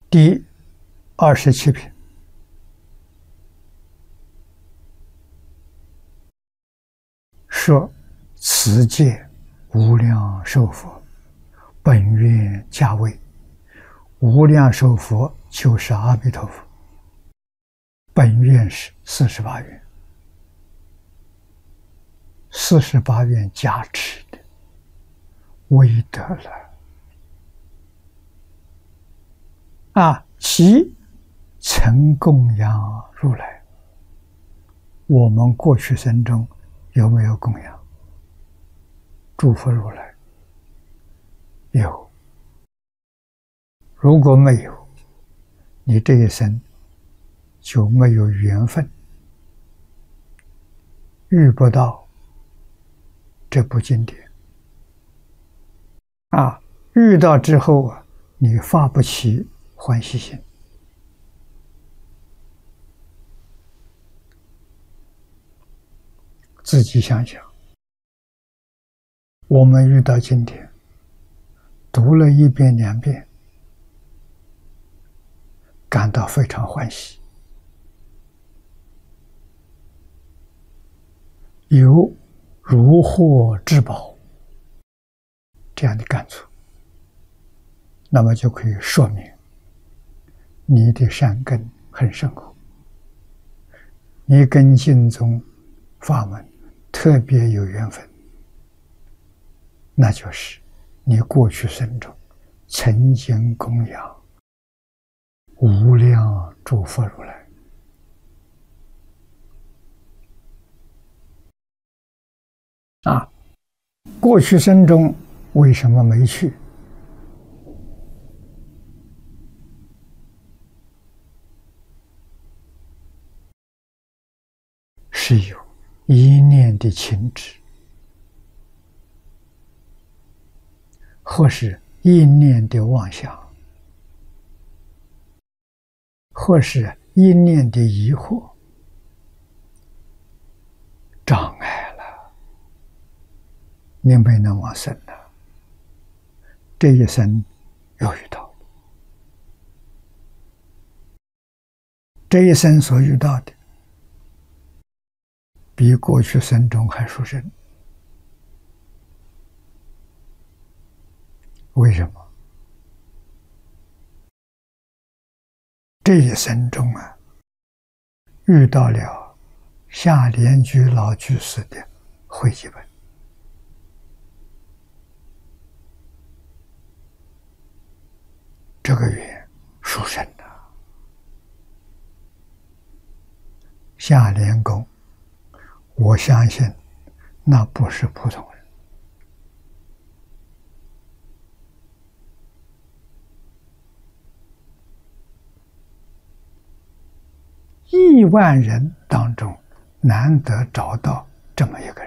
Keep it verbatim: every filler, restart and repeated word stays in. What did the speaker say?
第二十七品，说此界无量寿佛，本愿价位。无量寿佛就是阿弥陀佛，本愿是四十八愿，四十八愿加持的威德了啊！其曾供养如来，我们过去生中有没有供养诸佛如来？有。如果没有，你这一生就没有缘分，遇不到这部经典啊！遇到之后啊，你发不起欢喜心。自己想想，我们遇到经典，读了一遍两遍，感到非常欢喜，有如获至宝这样的感触，那么就可以说明你的善根很深厚，你跟经宗法门特别有缘分，那就是你过去生中曾经供养无量诸佛如来啊！过去生中为什么没去？是有一念的情执，或是一念的妄想，或是一念的疑惑，障碍了，你没能往生了。这一生又遇到，这一生所遇到的，比过去生中还殊胜。为什么？这一生中啊，遇到了夏莲居老居士的汇集本，这个缘殊胜的。夏莲公，我相信那不是普通人，亿万人当中难得找到这么一个人。